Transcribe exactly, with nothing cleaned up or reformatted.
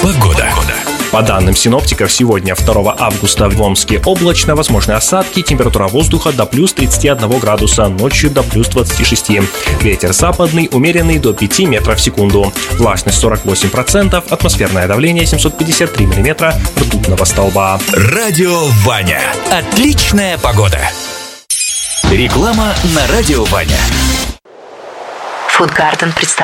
Погода. По данным синоптиков, сегодня, второго августа, в Омске облачно, возможны осадки, температура воздуха до плюс тридцати одного градуса, ночью до плюс двадцати шести. Ветер западный, умеренный до пяти метров в секунду. Влажность сорок восемь процентов, атмосферное давление семьсот пятьдесят три миллиметра ртутного столба. Радио Ваня. Отличная погода. Реклама на Радио Ваня. Фудгарден представляет.